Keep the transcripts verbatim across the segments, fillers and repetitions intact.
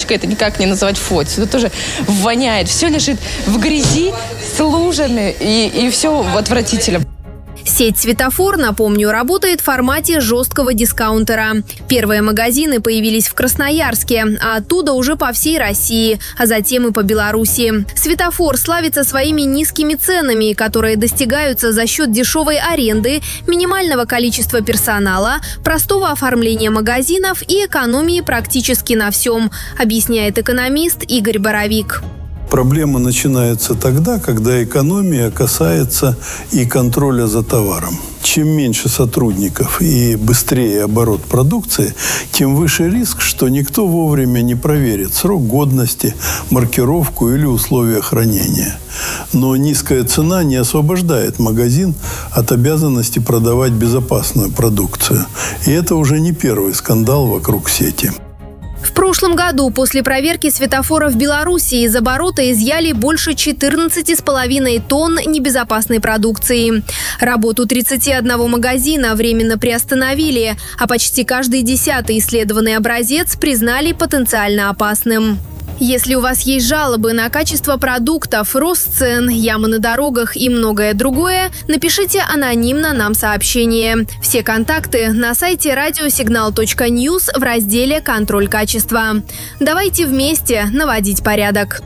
фоточка, это никак не назвать фото. Это тоже воняет. Все лежит в грязи с лужами, и, и все отвратительно. Сеть «Светофор», напомню, работает в формате жесткого дискаунтера. Первые магазины появились в Красноярске, а оттуда уже по всей России, а затем и по Беларуси. «Светофор» славится своими низкими ценами, которые достигаются за счет дешевой аренды, минимального количества персонала, простого оформления магазинов и экономии практически на всем, объясняет экономист Игорь Боровик. Проблема начинается тогда, когда экономия касается и контроля за товаром. Чем меньше сотрудников и быстрее оборот продукции, тем выше риск, что никто вовремя не проверит срок годности, маркировку или условия хранения. Но низкая цена не освобождает магазин от обязанности продавать безопасную продукцию. И это уже не первый скандал вокруг сети. В прошлом году после проверки «Светофора» в Беларуси из оборота изъяли больше четырнадцати с половиной тонн небезопасной продукции. Работу тридцати одного магазина временно приостановили, а почти каждый десятый исследованный образец признали потенциально опасным. Если у вас есть жалобы на качество продуктов, рост цен, ямы на дорогах и многое другое, напишите анонимно нам сообщение. Все контакты на сайте радиосигнал точка ньюс в разделе «Контроль качества». Давайте вместе наводить порядок.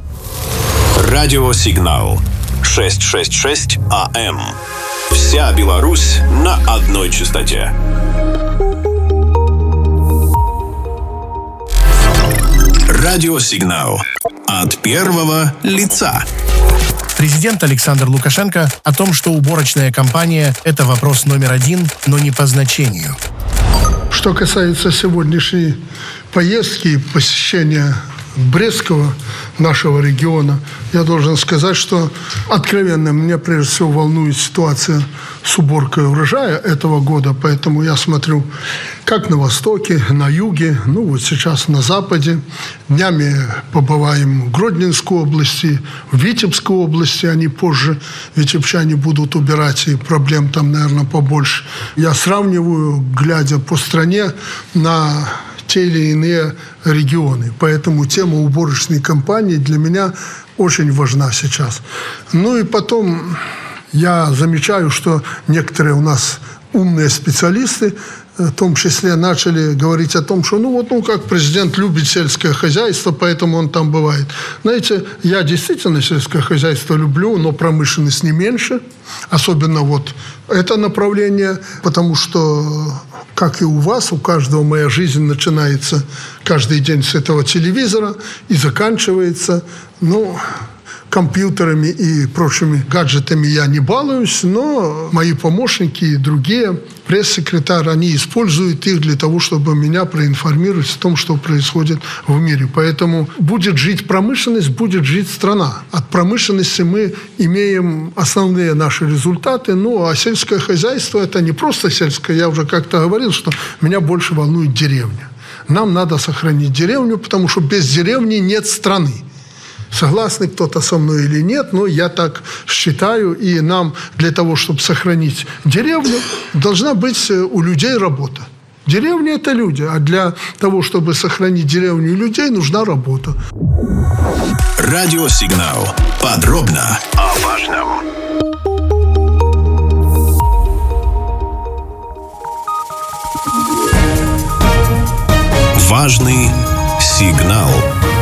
Радиосигнал шестьсот шестьдесят шесть АМ. Вся Беларусь на одной частоте. Радиосигнал от первого лица. Президент Александр Лукашенко о том, что уборочная кампания – это вопрос номер один, но не по значению. Что касается сегодняшней поездки и посещения Брестского, нашего региона, я должен сказать, что откровенно меня прежде всего волнует ситуация с уборкой урожая этого года, поэтому я смотрю как на востоке, на юге, ну вот сейчас на западе. Днями побываем в Гродненской области, в Витебской области, они позже, витебчане будут убирать, и проблем там, наверное, побольше. Я сравниваю, глядя по стране, на те или иные регионы. Поэтому тема уборочной кампании для меня очень важна сейчас. Ну и потом я замечаю, что некоторые у нас умные специалисты в том числе начали говорить о том, что ну вот, ну как президент любит сельское хозяйство, поэтому он там бывает. Знаете, я действительно сельское хозяйство люблю, но промышленность не меньше. Особенно вот это направление, потому что, как и у вас, у каждого моя жизнь начинается каждый день с этого телевизора и заканчивается, ну, компьютерами и прочими гаджетами я не балуюсь, но мои помощники и другие, пресс-секретарь, они используют их для того, чтобы меня проинформировать о том, что происходит в мире. Поэтому будет жить промышленность, будет жить страна. От промышленности мы имеем основные наши результаты, ну а сельское хозяйство – это не просто сельское. Я уже как-то говорил, что меня больше волнует деревня. Нам надо сохранить деревню, потому что без деревни нет страны. Согласны кто-то со мной или нет, но я так считаю, и нам для того, чтобы сохранить деревню, должна быть у людей работа. Деревня – это люди, а для того, чтобы сохранить деревню и людей, нужна работа. Радиосигнал. Подробно о важном. Важный сигнал.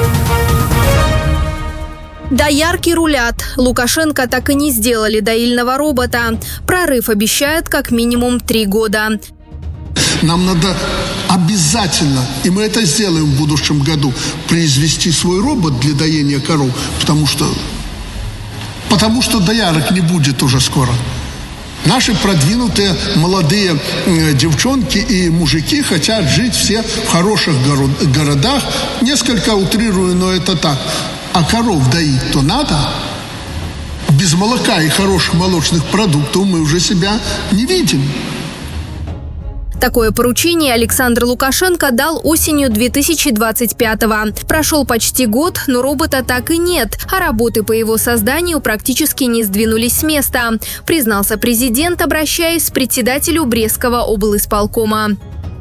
Доярки рулят. Лукашенко так и не сделали доильного робота. Прорыв обещают как минимум три года. Нам надо обязательно, и мы это сделаем в будущем году, произвести свой робот для доения коров, потому что, потому что доярок не будет уже скоро. Наши продвинутые молодые э, девчонки и мужики хотят жить все в хороших горо- городах. Несколько утрирую, но это так. А коров доить-то надо. Без молока и хороших молочных продуктов мы уже себя не видим. Такое поручение Александр Лукашенко дал осенью две тысячи двадцать пятого. Прошел почти год, но робота так и нет, а работы по его созданию практически не сдвинулись с места, признался президент, обращаясь к председателю Брестского облисполкома.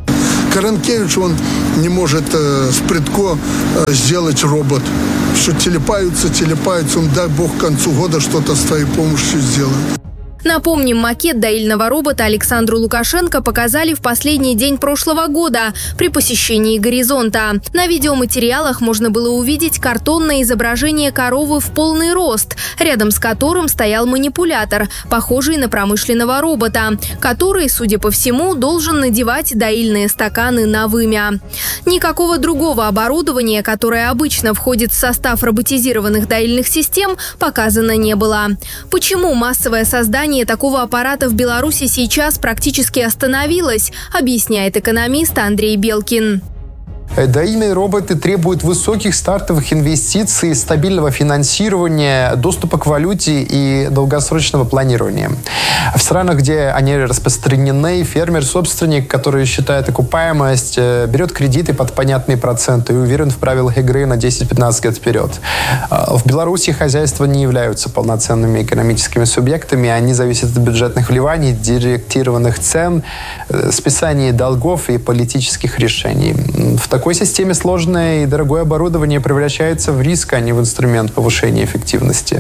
Каранкевич, он не может э, с притко э, сделать робот. Что телепаются, телепаются, он, дай бог, к концу года что-то с твоей помощью сделает. Напомним, макет доильного робота Александру Лукашенко показали в последний день прошлого года при посещении «Горизонта». На видеоматериалах можно было увидеть картонное изображение коровы в полный рост, рядом с которым стоял манипулятор, похожий на промышленного робота, который, судя по всему, должен надевать доильные стаканы на вымя. Никакого другого оборудования, которое обычно входит в состав роботизированных доильных систем, показано не было. Почему массовое создание такого аппарата в Беларуси сейчас практически остановилось, объясняет экономист Андрей Белкин. Доильные роботы требуют высоких стартовых инвестиций, стабильного финансирования, доступа к валюте и долгосрочного планирования. В странах, где они распространены, фермер-собственник, который считает окупаемость, берет кредиты под понятные проценты и уверен в правилах игры на десять-пятнадцать лет вперед. В Беларуси хозяйства не являются полноценными экономическими субъектами, они зависят от бюджетных вливаний, директированных цен, списания долгов и политических решений. В такой системе сложное и дорогое оборудование превращается в риск, а не в инструмент повышения эффективности.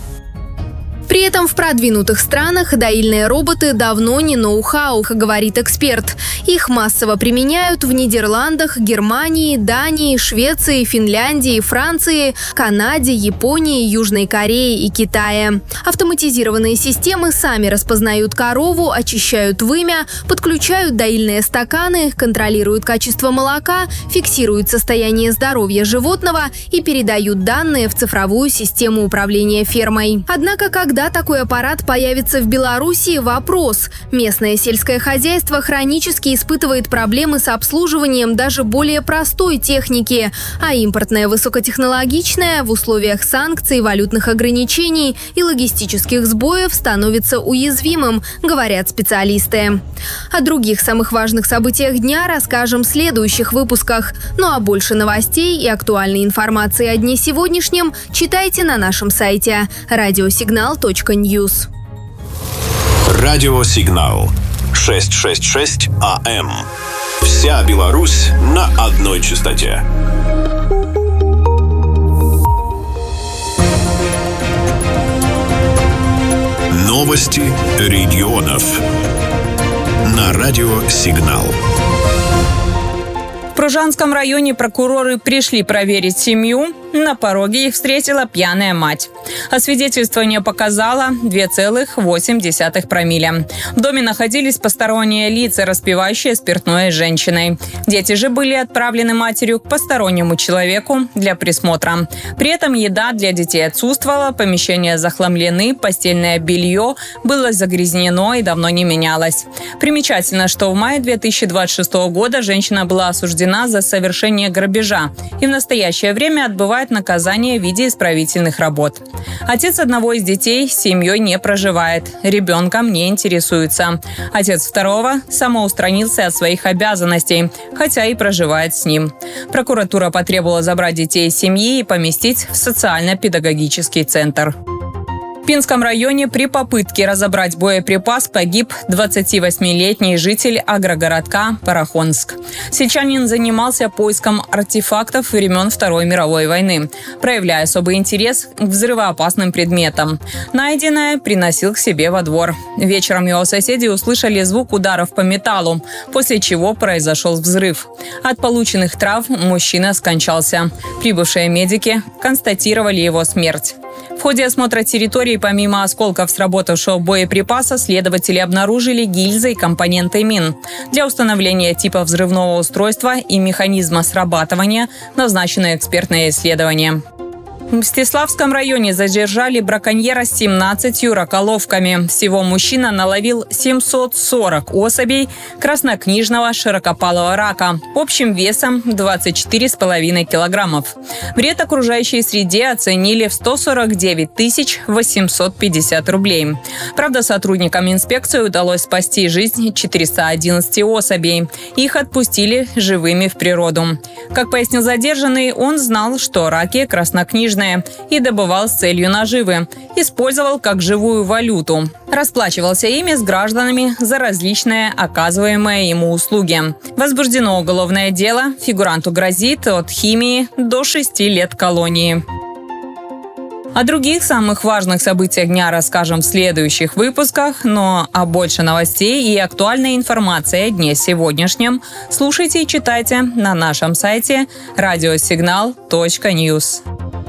При этом в продвинутых странах доильные роботы давно не ноу-хау, говорит эксперт. Их массово применяют в Нидерландах, Германии, Дании, Швеции, Финляндии, Франции, Канаде, Японии, Южной Корее и Китае. Автоматизированные системы сами распознают корову, очищают вымя, подключают доильные стаканы, контролируют качество молока, фиксируют состояние здоровья животного и передают данные в цифровую систему управления фермой. Однако, когда Когда такой аппарат появится в Беларуси – вопрос. Местное сельское хозяйство хронически испытывает проблемы с обслуживанием даже более простой техники, а импортное высокотехнологичное в условиях санкций, валютных ограничений и логистических сбоев становится уязвимым, говорят специалисты. О других самых важных событиях дня расскажем в следующих выпусках. Ну а больше новостей и актуальной информации о дне сегодняшнем читайте на нашем сайте радиосигнал точка ньюс. Радиосигнал шестьсот шестьдесят шесть АМ. Вся Беларусь на одной частоте. Новости регионов на радиосигнал. В Пружанском районе прокуроры пришли проверить семью. На пороге их встретила пьяная мать. Освидетельствование показало два целых восемь десятых промилле. В доме находились посторонние лица, распивающие спиртное с женщиной. Дети же были отправлены матерью к постороннему человеку для присмотра. При этом еда для детей отсутствовала, помещения захламлены, постельное белье было загрязнено и давно не менялось. Примечательно, что в мае две тысячи двадцать шестого года женщина была осуждена за совершение грабежа и в настоящее время отбывает наказание в виде исправительных работ. Отец одного из детей с семьей не проживает, ребенком не интересуется. Отец второго самоустранился от своих обязанностей, хотя и проживает с ним. Прокуратура потребовала забрать детей из семьи и поместить в социально-педагогический центр. В Пинском районе при попытке разобрать боеприпас погиб двадцативосьмилетний житель агрогородка Парахонск. Сельчанин занимался поиском артефактов времен Второй мировой войны, проявляя особый интерес к взрывоопасным предметам. Найденное приносил к себе во двор. Вечером его соседи услышали звук ударов по металлу, после чего произошел взрыв. От полученных травм мужчина скончался. Прибывшие медики констатировали его смерть. В ходе осмотра территории помимо осколков сработавшего боеприпаса следователи обнаружили гильзы и компоненты мин. Для установления типа взрывного устройства и механизма срабатывания назначено экспертное исследование. В Мстиславском районе задержали браконьера с семнадцатью раколовками. Всего мужчина наловил семьсот сорок особей краснокнижного широкопалого рака общим весом двадцать четыре с половиной килограммов. Вред окружающей среде оценили в сто сорок девять тысяч восемьсот пятьдесят рублей. Правда, сотрудникам инспекции удалось спасти жизнь четырёхсот одиннадцати особей. Их отпустили живыми в природу. Как пояснил задержанный, он знал, что раки краснокнижного денежные и добывал с целью наживы. Использовал как живую валюту. Расплачивался ими с гражданами за различные оказываемые ему услуги. Возбуждено уголовное дело. Фигуранту грозит от химии до шести лет колонии. О других самых важных событиях дня расскажем в следующих выпусках, но а больше новостей и актуальной информации о дне сегодняшнем слушайте и читайте на нашем сайте радиосигнал точка ньюс.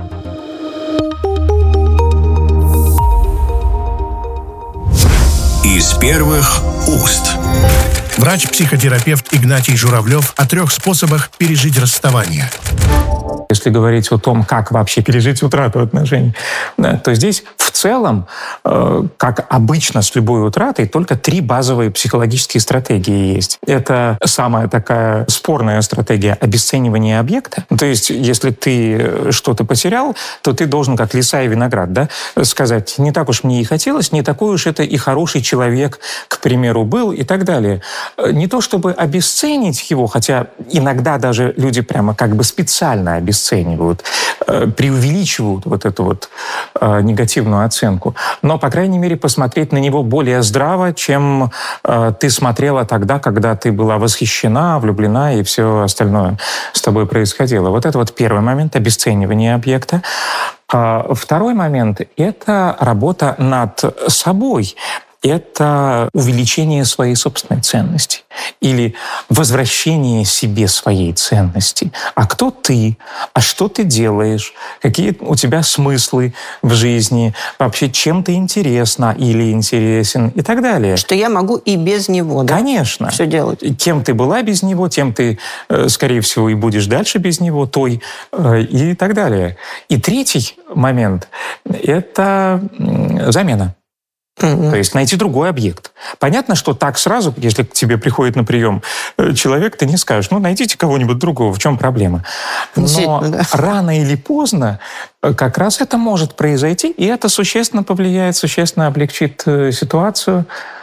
Из первых уст. Врач-психотерапевт Игнатий Журавлев о трех способах пережить расставание. Если говорить о том, как вообще пережить утрату отношений, да, то здесь в целом, э, как обычно с любой утратой, только три базовые психологические стратегии есть. Это самая такая спорная стратегия обесценивания объекта. То есть, если ты что-то потерял, то ты должен, как лиса и виноград, да, сказать, не так уж мне и хотелось, не такой уж это и хороший человек, к примеру, был и так далее. Не то чтобы обесценить его, хотя иногда даже люди прямо как бы специально обесценивают, оценивают, преувеличивают вот эту вот негативную оценку. Но, по крайней мере, посмотреть на него более здраво, чем ты смотрела тогда, когда ты была восхищена, влюблена и все остальное с тобой происходило. Вот это вот первый момент — обесценивание объекта. Второй момент — это работа над собой. Это увеличение своей собственной ценности или возвращение себе своей ценности. А кто ты? А что ты делаешь? Какие у тебя смыслы в жизни? Вообще, чем ты интересна или интересен? И так далее. Что я могу и без него, да? Конечно. Все делать. Кем ты была без него, тем ты, скорее всего, и будешь дальше без него, той, и так далее. И третий момент — это замена. Mm-hmm. То есть найти другой объект. Понятно, что так сразу, если к тебе приходит на прием человек, ты не скажешь, ну, найдите кого-нибудь другого, в чем проблема? Но да. рано или поздно как раз это может произойти, и это существенно повлияет, существенно облегчит ситуацию,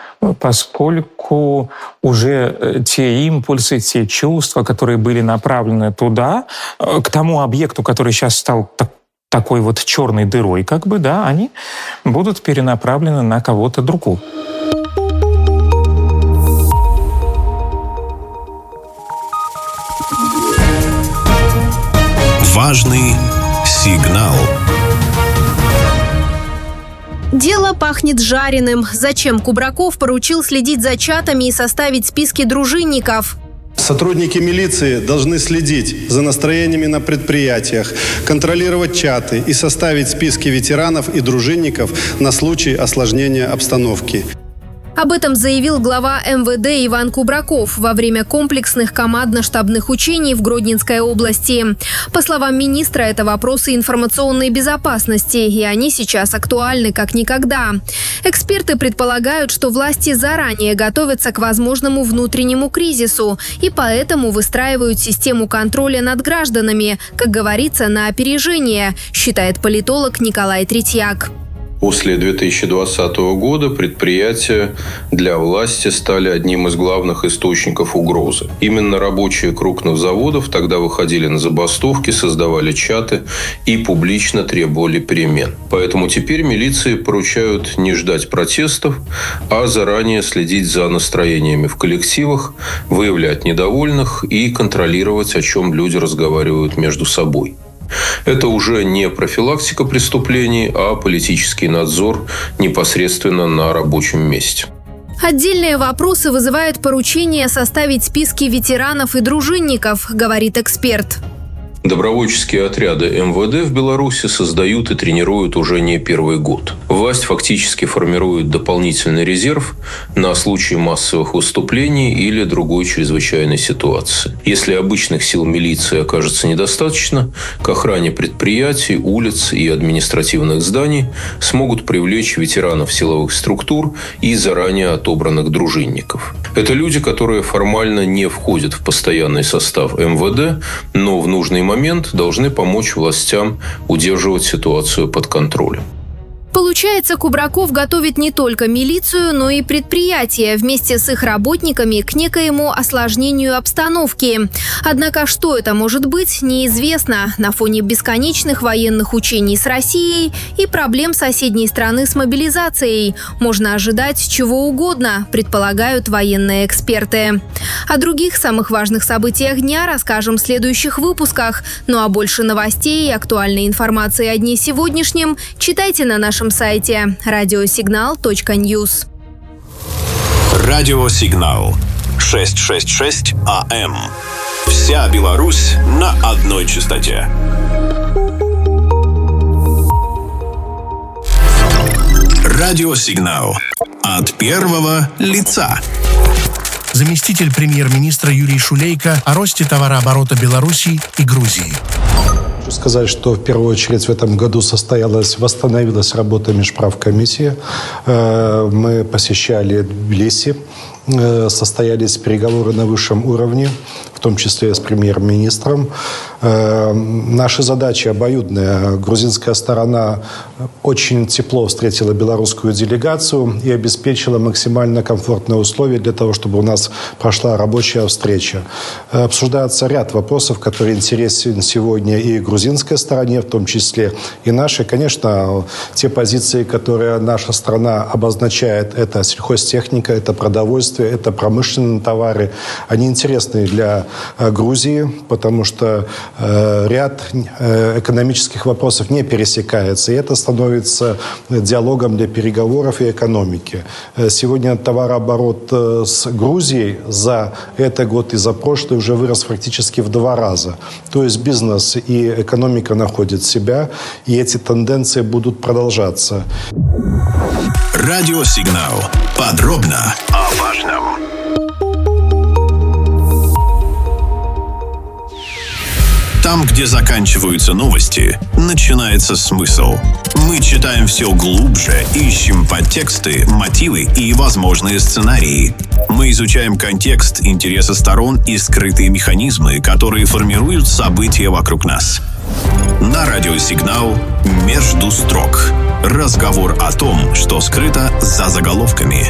поскольку уже те импульсы, те чувства, которые были направлены туда, к тому объекту, который сейчас стал так, такой вот черной дырой, как бы, да, они будут перенаправлены на кого-то другого. Важный сигнал. Дело пахнет жареным. Зачем Кубраков поручил следить за чатами и составить списки дружинников? Сотрудники милиции должны следить за настроениями на предприятиях, контролировать чаты и составить списки ветеранов и дружинников на случай осложнения обстановки. Об этом заявил глава эм вэ дэ Иван Кубраков во время комплексных командно-штабных учений в Гродненской области. По словам министра, это вопросы информационной безопасности, и они сейчас актуальны как никогда. Эксперты предполагают, что власти заранее готовятся к возможному внутреннему кризису и поэтому выстраивают систему контроля над гражданами, как говорится, на опережение, считает политолог Николай Третьяк. После две тысячи двадцатого года предприятия для власти стали одним из главных источников угрозы. Именно рабочие крупных заводов тогда выходили на забастовки, создавали чаты и публично требовали перемен. Поэтому теперь милиции поручают не ждать протестов, а заранее следить за настроениями в коллективах, выявлять недовольных и контролировать, о чем люди разговаривают между собой. Это уже не профилактика преступлений, а политический надзор непосредственно на рабочем месте. Отдельные вопросы вызывают поручение составить списки ветеранов и дружинников, говорит эксперт. Добровольческие отряды эм вэ дэ в Беларуси создают и тренируют уже не первый год. Власть фактически формирует дополнительный резерв на случай массовых выступлений или другой чрезвычайной ситуации. Если обычных сил милиции окажется недостаточно, к охране предприятий, улиц и административных зданий смогут привлечь ветеранов силовых структур и заранее отобранных дружинников. Это люди, которые формально не входят в постоянный состав эм вэ дэ, но в нужный момент момент должны помочь властям удерживать ситуацию под контролем. Получается, Кубраков готовит не только милицию, но и предприятия вместе с их работниками к некоему осложнению обстановки. Однако, что это может быть, неизвестно на фоне бесконечных военных учений с Россией и проблем соседней страны с мобилизацией. Можно ожидать чего угодно, предполагают военные эксперты. О других самых важных событиях дня расскажем в следующих выпусках. Ну а больше новостей и актуальной информации о дне сегодняшнем читайте на нашем сайте радиосигнал точка ньюс. Радиосигнал шестьсот шестьдесят шесть АМ. Вся Беларусь на одной частоте. Радиосигнал от первого лица. Заместитель премьер-министра Юрий Шулейко о росте товарооборота Беларуси и Грузии. Хочу сказать, что в первую очередь в этом году состоялась, восстановилась работа межправкомиссии. Мы посещали Тбилиси, состоялись переговоры на высшем уровне, в том числе с премьер-министром. Наши задачи обоюдные. Грузинская сторона очень тепло встретила белорусскую делегацию и обеспечила максимально комфортные условия для того, чтобы у нас прошла рабочая встреча. Обсуждается ряд вопросов, которые интересен сегодня и грузинской стороне, в том числе и нашей. Конечно, те позиции, которые наша страна обозначает, это сельхозтехника, это продовольствие, это промышленные товары. Они интересны для Грузии, потому что ряд экономических вопросов не пересекается. И это становится диалогом для переговоров и экономики. Сегодня товарооборот с Грузией за этот год и за прошлый уже вырос фактически в два раза. То есть бизнес и экономика находят себя, и эти тенденции будут продолжаться. Радиосигнал. Подробно о важном. Там, где заканчиваются новости, начинается смысл. Мы читаем все глубже, ищем подтексты, мотивы и возможные сценарии. Мы изучаем контекст, интересы сторон и скрытые механизмы, которые формируют события вокруг нас. На радиосигнал «Между строк». Разговор о том, что скрыто за заголовками.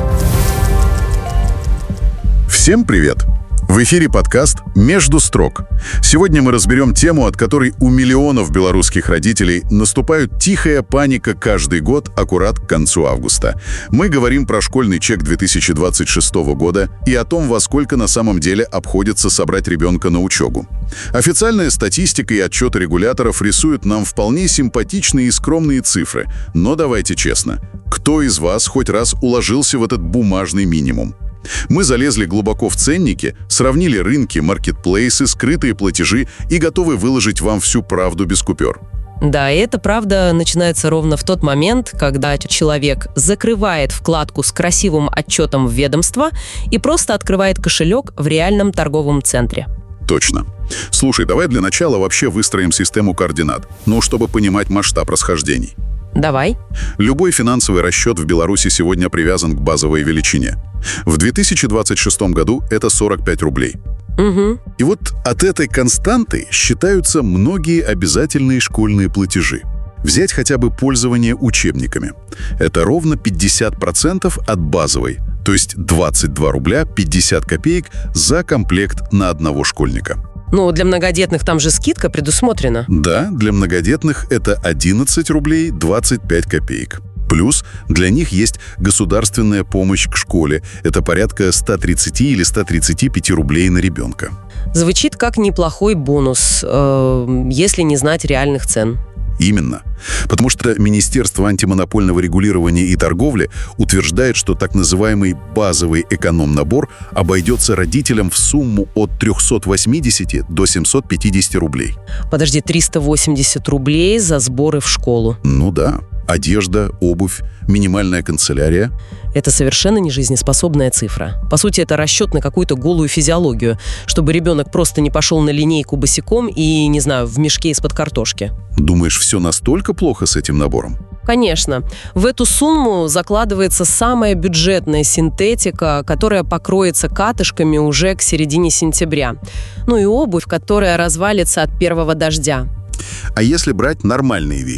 Всем привет! В эфире подкаст «Между строк». Сегодня мы разберем тему, от которой у миллионов белорусских родителей наступает тихая паника каждый год аккурат к концу августа. Мы говорим про школьный чек две тысячи двадцать шестого года и о том, во сколько на самом деле обходится собрать ребенка на учебу. Официальная статистика и отчеты регуляторов рисуют нам вполне симпатичные и скромные цифры. Но давайте честно, кто из вас хоть раз уложился в этот бумажный минимум? Мы залезли глубоко в ценники, сравнили рынки, маркетплейсы, скрытые платежи и готовы выложить вам всю правду без купюр. Да, и эта правда начинается ровно в тот момент, когда человек закрывает вкладку с красивым отчетом в ведомство и просто открывает кошелек в реальном торговом центре. Точно. Слушай, давай для начала вообще выстроим систему координат, ну, чтобы понимать масштаб расхождений. Давай. Любой финансовый расчет в Беларуси сегодня привязан к базовой величине. В две тысячи двадцать шестом году это сорок пять рублей. Угу. И вот от этой константы считаются многие обязательные школьные платежи. Взять хотя бы пользование учебниками. Это ровно пятьдесят процентов от базовой, то есть двадцать два рубля пятьдесят копеек за комплект на одного школьника. Ну, для многодетных там же скидка предусмотрена. Да, для многодетных это одиннадцать рублей двадцать пять копеек. Плюс для них есть государственная помощь к школе. Это порядка сто тридцать или сто тридцать пять рублей на ребенка. Звучит как неплохой бонус, э, если не знать реальных цен. Именно. Потому что Министерство антимонопольного регулирования и торговли утверждает, что так называемый базовый эконом-набор обойдется родителям в сумму от триста восемьдесят до семьсот пятьдесят рублей. Подожди, триста восемьдесят рублей за сборы в школу? Ну да. Одежда, обувь, минимальная канцелярия. Это совершенно не жизнеспособная цифра. По сути, это расчет на какую-то голую физиологию, чтобы ребенок просто не пошел на линейку босиком и, не знаю, в мешке из-под картошки. Думаешь, все настолько плохо с этим набором? Конечно. В эту сумму закладывается самая бюджетная синтетика, которая покроется катышками уже к середине сентября. Ну и обувь, которая развалится от первого дождя. А если брать нормальные вещи?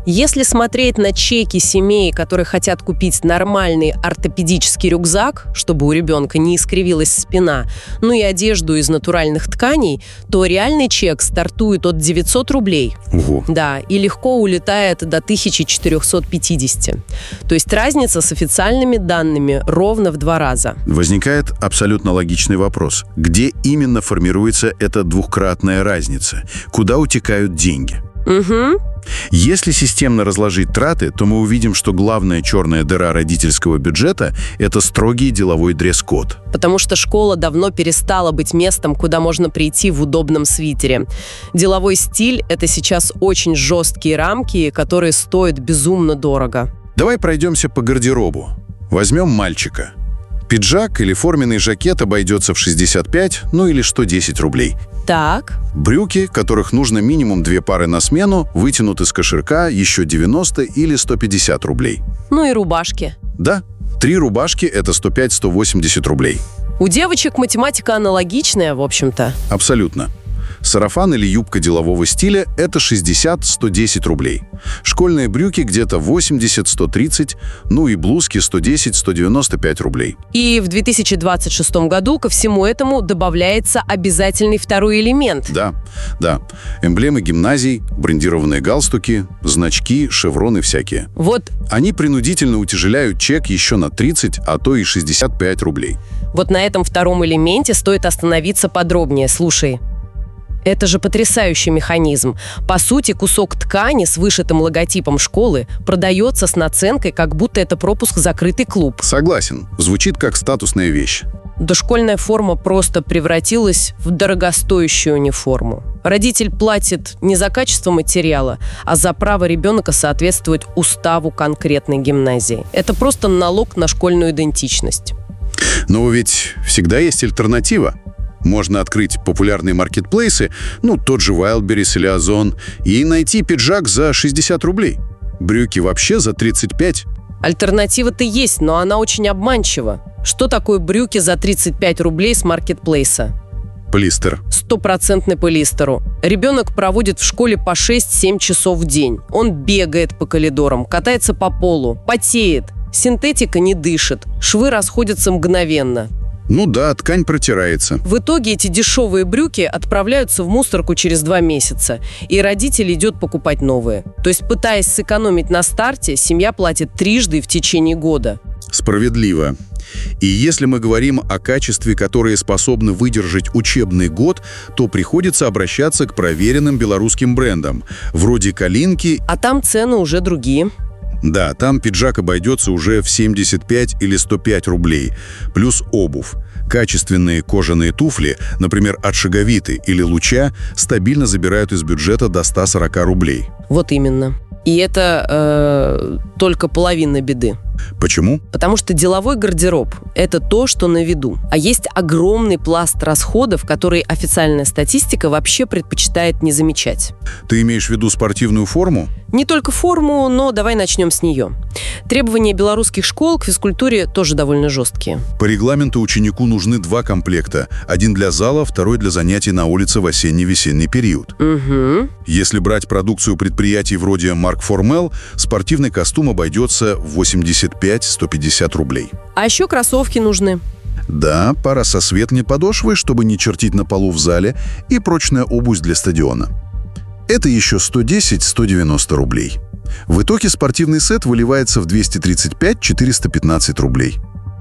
Если смотреть на чеки семей, которые хотят купить нормальный ортопедический рюкзак, чтобы у ребенка не искривилась спина, ну и одежду из натуральных тканей, то реальный чек стартует от девятьсот рублей. Ого. Да, и легко улетает до тысяча четыреста пятьдесят. То есть разница с официальными данными ровно в два раза. Возникает абсолютно логичный вопрос. Где именно формируется эта двухкратная разница? Куда утекают деньги? Угу. Если системно разложить траты, то мы увидим, что главная черная дыра родительского бюджета – это строгий деловой дресс-код. Потому что школа давно перестала быть местом, куда можно прийти в удобном свитере. Деловой стиль – это сейчас очень жесткие рамки, которые стоят безумно дорого. Давай пройдемся по гардеробу. Возьмем мальчика. Пиджак или форменный жакет обойдется в шестьдесят пять, ну или сто десять рублей. Так. Брюки, которых нужно минимум две пары на смену, вытянут из кошелька еще девяносто или сто пятьдесят рублей. Ну и рубашки. Да, три рубашки – это сто пять - сто восемьдесят рублей. У девочек математика аналогичная, в общем-то. Абсолютно. Сарафан или юбка делового стиля – это шестьдесят - сто десять рублей. Школьные брюки где-то восемьдесят - сто тридцать, ну и блузки сто десять - сто девяносто пять рублей. И в две тысячи двадцать шестом году ко всему этому добавляется обязательный второй элемент. Да, да. Эмблемы гимназий, брендированные галстуки, значки, шевроны всякие. Вот. Они принудительно утяжеляют чек еще на тридцать, а то и шестьдесят пять рублей. Вот на этом втором элементе стоит остановиться подробнее. Слушай. Это же потрясающий механизм. По сути, кусок ткани с вышитым логотипом школы продается с наценкой, как будто это пропуск в закрытый клуб. Согласен. Звучит как статусная вещь. Дошкольная форма просто превратилась в дорогостоящую униформу. Родитель платит не за качество материала, а за право ребенка соответствовать уставу конкретной гимназии. Это просто налог на школьную идентичность. Но ведь всегда есть альтернатива. Можно открыть популярные маркетплейсы, ну, тот же Wildberries или Озон, и найти пиджак за шестьдесят рублей. Брюки вообще за тридцать пять. Альтернатива-то есть, но она очень обманчива. Что такое брюки за тридцать пять рублей с маркетплейса? Полистер. Стопроцентный полистеру. Ребенок проводит в школе по шесть-семь часов в день. Он бегает по коридорам, катается по полу, потеет. Синтетика не дышит, швы расходятся мгновенно. Ну да, ткань протирается. В итоге эти дешевые брюки отправляются в мусорку через два месяца, и родитель идет покупать новые. То есть, пытаясь сэкономить на старте, семья платит трижды в течение года. Справедливо. И если мы говорим о качестве, которое способно выдержать учебный год, то приходится обращаться к проверенным белорусским брендам, вроде «Калинки». А там цены уже другие. Да, там пиджак обойдется уже в семьдесят пять или сто пять рублей, плюс обувь. Качественные кожаные туфли, например, от Шаговиты или Луча, стабильно забирают из бюджета до ста сорока рублей. Вот именно. И это э, только половина беды. Почему? Потому что деловой гардероб – это то, что на виду. А есть огромный пласт расходов, которые официальная статистика вообще предпочитает не замечать. Ты имеешь в виду спортивную форму? Не только форму, но давай начнем с нее. Требования белорусских школ к физкультуре тоже довольно жесткие. По регламенту ученику нужны два комплекта. Один для зала, второй для занятий на улице в осенне-весенний период. Угу. Если брать продукцию предприятий вроде Марк Формел, спортивный костюм обойдется в восемьдесят пять - сто пятьдесят рублей. А еще кроссовки нужны. Да, пара со светлой подошвой, чтобы не чертить на полу в зале, и прочная обувь для стадиона. Это еще сто десять - сто девяносто рублей. В итоге спортивный сет выливается в двести тридцать пять - четыреста пятнадцать рублей.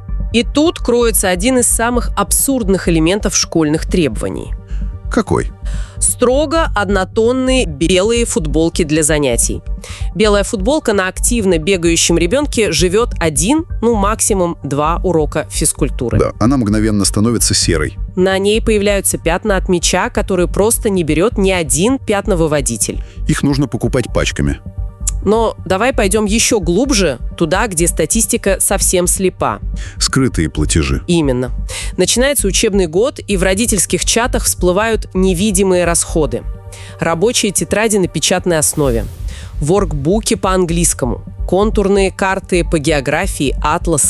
И тут кроется один из самых абсурдных элементов школьных требований. Какой? Строго однотонные белые футболки для занятий. Белая футболка на активно бегающем ребенке живет один, ну максимум два урока физкультуры. Да, она мгновенно становится серой. На ней появляются пятна от мяча, которые просто не берет ни один пятновыводитель. Их нужно покупать пачками. Но давай пойдем еще глубже, туда, где статистика совсем слепа. Скрытые платежи. Именно. Начинается учебный год, и в родительских чатах всплывают невидимые расходы. Рабочие тетради на печатной основе, воркбуки по английскому, контурные карты по географии, атласы.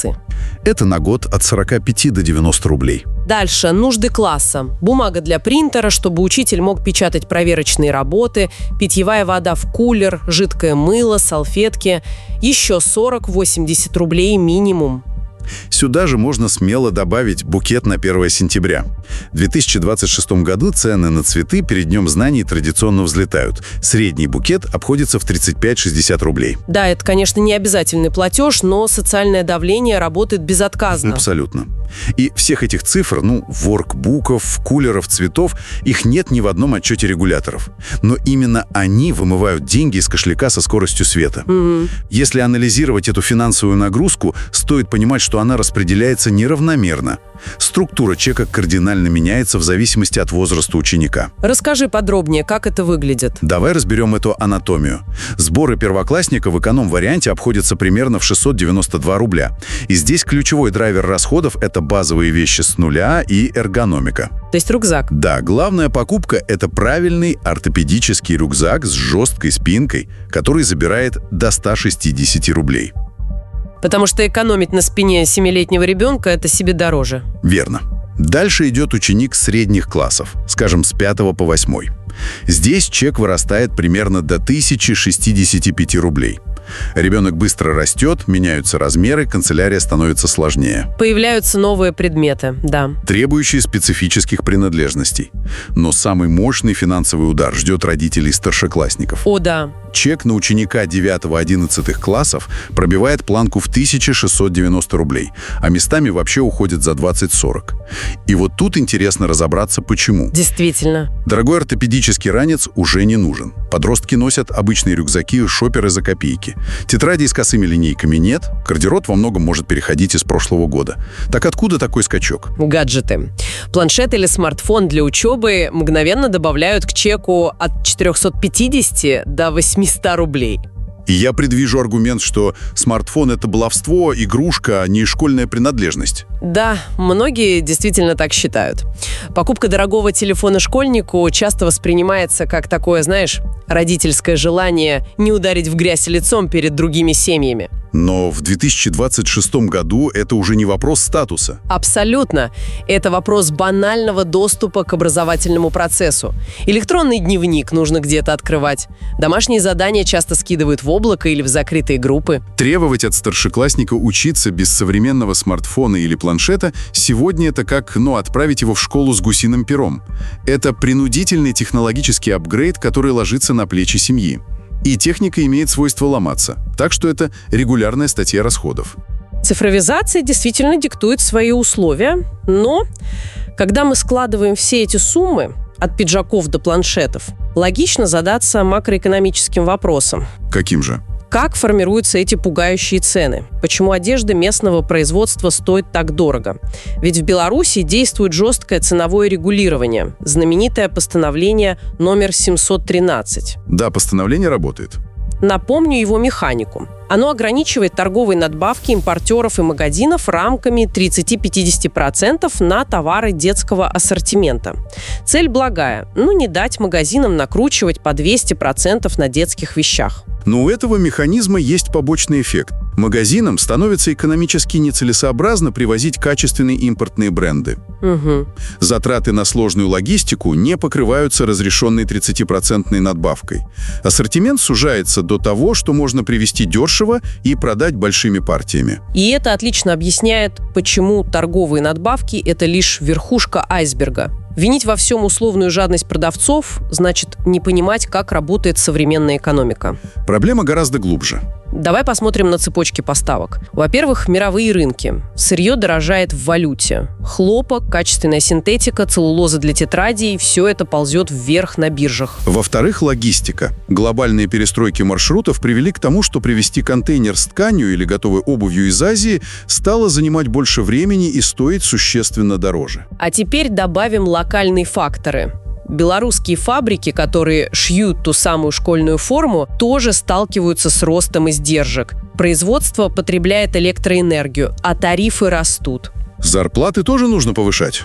Это на год от сорока пяти до девяноста рублей. Дальше. Нужды класса. Бумага для принтера, чтобы учитель мог печатать проверочные работы, питьевая вода в кулер, жидкое мыло, салфетки. Еще сорок-восемьдесят рублей минимум. Сюда же можно смело добавить букет на первое сентября. В две тысячи двадцать шестом году цены на цветы перед Днем знаний традиционно взлетают. Средний букет обходится в тридцать пять-шестьдесят рублей. Да, это, конечно, не обязательный платеж, но социальное давление работает безотказно. Абсолютно. И всех этих цифр, ну, воркбуков, кулеров, цветов, их нет ни в одном отчете регуляторов. Но именно они вымывают деньги из кошелька со скоростью света. Угу. Если анализировать эту финансовую нагрузку, стоит понимать, что она распределяется неравномерно. Структура чека кардинально меняется в зависимости от возраста ученика. Расскажи подробнее, как это выглядит. Давай разберем эту анатомию. Сборы первоклассника в эконом-варианте обходятся примерно в шестьсот девяносто два рубля. И здесь ключевой драйвер расходов – это базовые вещи с нуля и эргономика. То есть рюкзак? Да, главная покупка – это правильный ортопедический рюкзак с жесткой спинкой, который забирает до ста шестидесяти рублей. Потому что экономить на спине семилетнего ребенка – это себе дороже. Верно. Дальше идет ученик средних классов, скажем, с пятого по восьмой. Здесь чек вырастает примерно до тысячи шестидесяти пяти рублей. Ребенок быстро растет, меняются размеры, канцелярия становится сложнее. Появляются новые предметы, да. Требующие специфических принадлежностей. Но самый мощный финансовый удар ждет родителей старшеклассников. О, да. Чек на ученика девятого-одиннадцатых классов пробивает планку в тысячу шестьсот девяносто рублей, а местами вообще уходит за двадцать-сорок. И вот тут интересно разобраться, почему. Действительно. Дорогой ортопедический ранец уже не нужен. Подростки носят обычные рюкзаки и шоперы за копейки. Тетрадей с косыми линейками нет, гардероб во многом может переходить из прошлого года. Так откуда такой скачок? Гаджеты. Планшет или смартфон для учебы мгновенно добавляют к чеку от четырехсот пятидесяти до восьмисот рублей. И я предвижу аргумент, что смартфон – это баловство, игрушка, а не школьная принадлежность. Да, многие действительно так считают. Покупка дорогого телефона школьнику часто воспринимается как такое, знаешь, родительское желание не ударить в грязь лицом перед другими семьями. Но в две тысячи двадцать шестом году это уже не вопрос статуса. Абсолютно. Это вопрос банального доступа к образовательному процессу. Электронный дневник нужно где-то открывать. Домашние задания часто скидывают в облако или в закрытые группы. Требовать от старшеклассника учиться без современного смартфона или планшета сегодня это как, ну, отправить его в школу с гусиным пером. Это принудительный технологический апгрейд, который ложится на плечи семьи. И техника имеет свойство ломаться. Так что это регулярная статья расходов. Цифровизация действительно диктует свои условия, но когда мы складываем все эти суммы, от пиджаков до планшетов, логично задаться макроэкономическим вопросом. Каким же? Как формируются эти пугающие цены? Почему одежда местного производства стоит так дорого? Ведь в Беларуси действует жесткое ценовое регулирование, знаменитое постановление номер семьсот тринадцать. Да, постановление работает. Напомню его механику. Оно ограничивает торговые надбавки импортеров и магазинов рамками тридцать-пятьдесят процентов на товары детского ассортимента. Цель благая, ну не дать магазинам накручивать по двести процентов на детских вещах. Но у этого механизма есть побочный эффект. Магазинам становится экономически нецелесообразно привозить качественные импортные бренды. Угу. Затраты на сложную логистику не покрываются разрешенной тридцатипроцентной надбавкой. Ассортимент сужается до того, что можно привезти дешево и продать большими партиями. И это отлично объясняет, почему торговые надбавки – это лишь верхушка айсберга. Винить во всем условную жадность продавцов значит не понимать, как работает современная экономика. Проблема гораздо глубже. Давай посмотрим на цепочки поставок. Во-первых, мировые рынки. Сырье дорожает в валюте. Хлопок, качественная синтетика, целлулоза для тетрадей – все это ползет вверх на биржах. Во-вторых, логистика. Глобальные перестройки маршрутов привели к тому, что привезти контейнер с тканью или готовой обувью из Азии стало занимать больше времени и стоить существенно дороже. А теперь добавим локальные факторы. Белорусские фабрики, которые шьют ту самую школьную форму, тоже сталкиваются с ростом издержек. Производство потребляет электроэнергию, а тарифы растут. Зарплаты тоже нужно повышать?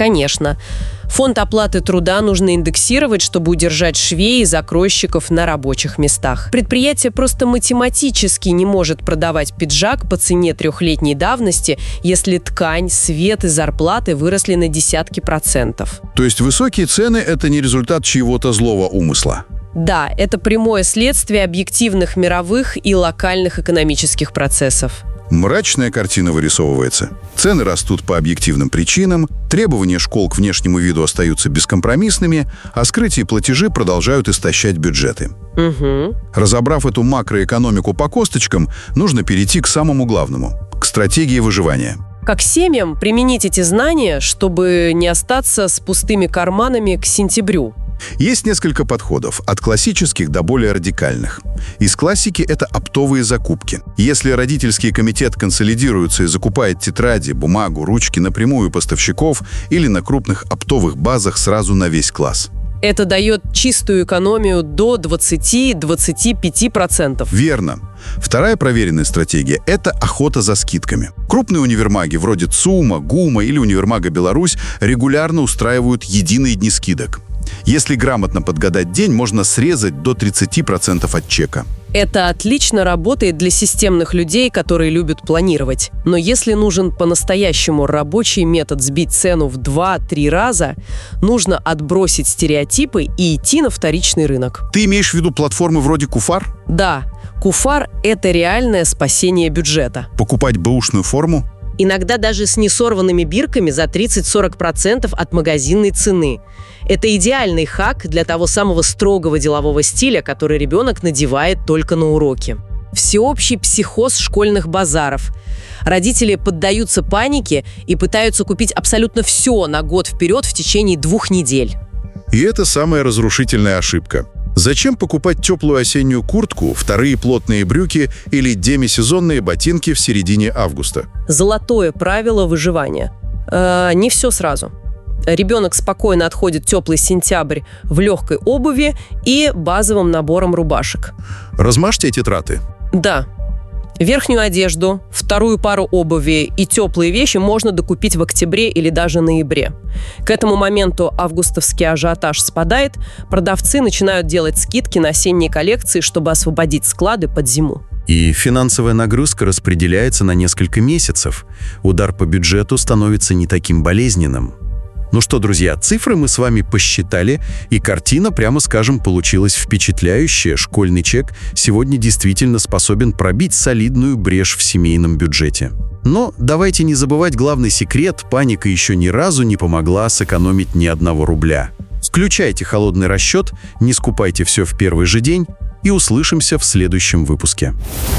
Конечно. Фонд оплаты труда нужно индексировать, чтобы удержать швей и закройщиков на рабочих местах. Предприятие просто математически не может продавать пиджак по цене трехлетней давности, если ткань, свет и зарплаты выросли на десятки процентов. То есть высокие цены – это не результат чьего-то злого умысла? Да, это прямое следствие объективных мировых и локальных экономических процессов. Мрачная картина вырисовывается. Цены растут по объективным причинам, требования школ к внешнему виду остаются бескомпромиссными, а скрытые платежи продолжают истощать бюджеты. Угу. Разобрав эту макроэкономику по косточкам, нужно перейти к самому главному – к стратегии выживания. Как семьям применить эти знания, чтобы не остаться с пустыми карманами к сентябрю? Есть несколько подходов, от классических до более радикальных. Из классики это оптовые закупки. Если родительский комитет консолидируется и закупает тетради, бумагу, ручки напрямую у поставщиков или на крупных оптовых базах сразу на весь класс. Это дает чистую экономию до двадцати-двадцати пяти процентов. Верно. Вторая проверенная стратегия – это охота за скидками. Крупные универмаги вроде ЦУМа, ГУМа или универмага «Беларусь» регулярно устраивают единые дни скидок. Если грамотно подгадать день, можно срезать до тридцати процентов от чека. Это отлично работает для системных людей, которые любят планировать. Но если нужен по-настоящему рабочий метод сбить цену в два-три раза, нужно отбросить стереотипы и идти на вторичный рынок. Ты имеешь в виду платформы вроде Куфар? Да. Куфар – это реальное спасение бюджета. Покупать бэушную форму? Иногда даже с несорванными бирками за тридцать-сорок процентов от магазинной цены. Это идеальный хак для того самого строгого делового стиля, который ребенок надевает только на уроки. Всеобщий психоз школьных базаров. Родители поддаются панике и пытаются купить абсолютно все на год вперед в течение двух недель. И это самая разрушительная ошибка. Зачем покупать теплую осеннюю куртку, вторые плотные брюки или демисезонные ботинки в середине августа? Золотое правило выживания. Э, не все сразу. Ребенок спокойно отходит теплый сентябрь в легкой обуви и базовым набором рубашек. Размажьте эти траты. Да. Верхнюю одежду, вторую пару обуви и теплые вещи можно докупить в октябре или даже ноябре. К этому моменту августовский ажиотаж спадает, продавцы начинают делать скидки на осенние коллекции, чтобы освободить склады под зиму. И финансовая нагрузка распределяется на несколько месяцев. Удар по бюджету становится не таким болезненным. Ну что, друзья, цифры мы с вами посчитали, и картина, прямо скажем, получилась впечатляющая. Школьный чек сегодня действительно способен пробить солидную брешь в семейном бюджете. Но давайте не забывать главный секрет: паника еще ни разу не помогла сэкономить ни одного рубля. Включайте холодный расчет, не скупайте все в первый же день, и услышимся в следующем выпуске.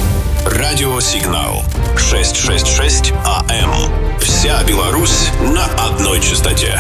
Радиосигнал шестьсот шестьдесят шесть АМ. Вся Беларусь на одной частоте.